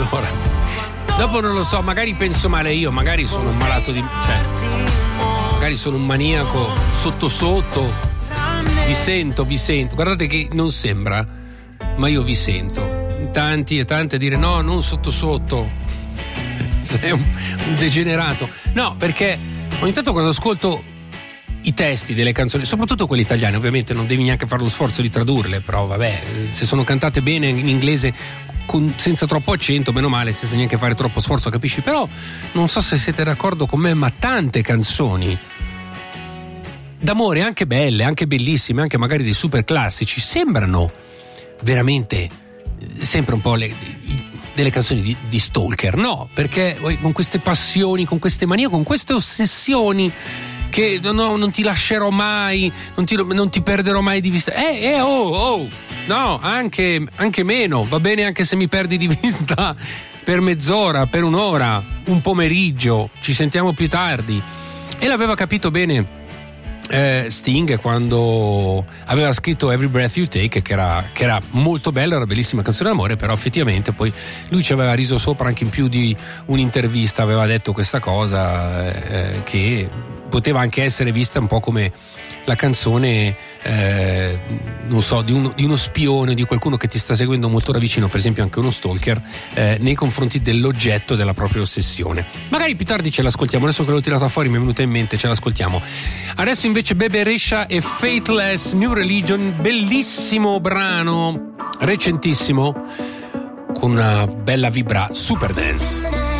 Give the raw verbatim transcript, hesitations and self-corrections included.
allora, dopo non lo so, magari penso male io, magari sono un malato di, cioè, magari sono un maniaco sotto sotto. Vi sento, vi sento. Guardate che non sembra, ma io vi sento. Tanti e tante a dire no, non sotto sotto. Sei un, un degenerato. No, perché ogni tanto quando ascolto i testi delle canzoni, soprattutto quelle italiane, ovviamente non devi neanche fare lo sforzo di tradurle, però vabbè, se sono cantate bene in inglese con, senza troppo accento, meno male, senza neanche fare troppo sforzo, capisci? Però non so se siete d'accordo con me, ma tante canzoni d'amore, anche belle, anche bellissime, anche magari dei super classici, sembrano veramente sempre un po' le, delle canzoni di, di stalker, no? Perché con queste passioni, con queste manie, con queste ossessioni che no, non ti lascerò mai, non ti, non ti perderò mai di vista. Eh, eh, oh, oh, no, anche, anche meno, va bene anche se mi perdi di vista per mezz'ora, per un'ora, un pomeriggio, ci sentiamo più tardi. E l'aveva capito bene eh, Sting quando aveva scritto Every Breath You Take, che era, che era molto bella, era una bellissima canzone d'amore, però effettivamente poi lui ci aveva riso sopra anche in più di un'intervista, aveva detto questa cosa eh, che poteva anche essere vista un po' come la canzone eh, non so, di uno, di uno spione, di qualcuno che ti sta seguendo molto da vicino, per esempio anche uno stalker eh, nei confronti dell'oggetto della propria ossessione. Magari più tardi ce l'ascoltiamo, adesso che l'ho tirata fuori mi è venuta in mente, ce l'ascoltiamo. Adesso invece Bebe Rexha e Faithless, New Religion, bellissimo brano, recentissimo, con una bella vibra super dance.